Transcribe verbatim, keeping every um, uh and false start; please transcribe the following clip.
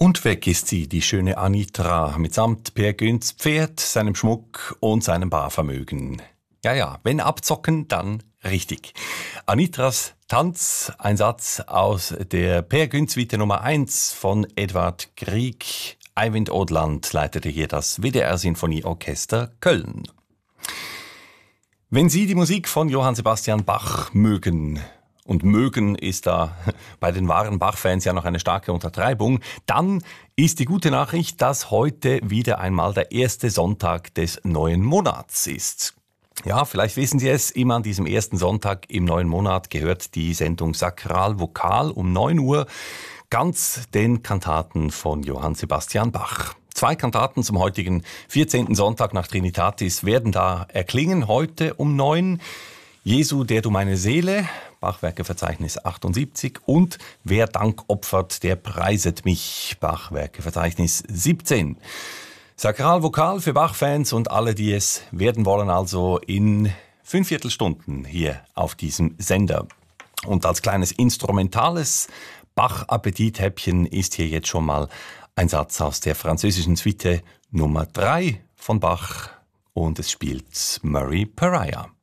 Und weg ist sie, die schöne Anitra, mitsamt Peer Günz Pferd, seinem Schmuck und seinem Barvermögen. Ja, ja, wenn abzocken, dann richtig. Anitras Tanz, ein Satz aus der Peer Günz Suite Nummer eins von Edvard Grieg. Eivind Odland leitete hier das W D R Sinfonieorchester Köln. Wenn Sie die Musik von Johann Sebastian Bach mögen, und mögen ist da bei den wahren Bach-Fans ja noch eine starke Untertreibung, dann ist die gute Nachricht, dass heute wieder einmal der erste Sonntag des neuen Monats ist. Ja, vielleicht wissen Sie es, immer an diesem ersten Sonntag im neuen Monat gehört die Sendung Sakral Vokal um neun Uhr ganz den Kantaten von Johann Sebastian Bach. Zwei Kantaten zum heutigen vierzehnten Sonntag nach Trinitatis werden da erklingen, heute um neun. Jesu, der du meine Seele, Bachwerkeverzeichnis achtundsiebzig, und Wer Dank opfert, der preiset mich, Bachwerkeverzeichnis siebzehn. Sakralvokal für Bach-Fans und alle, die es werden wollen, also in fünf Viertelstunden hier auf diesem Sender. Und als kleines instrumentales Bach-Appetithäppchen ist hier jetzt schon mal ein Satz aus der französischen Suite Nummer drei von Bach, und es spielt Murray Pariah.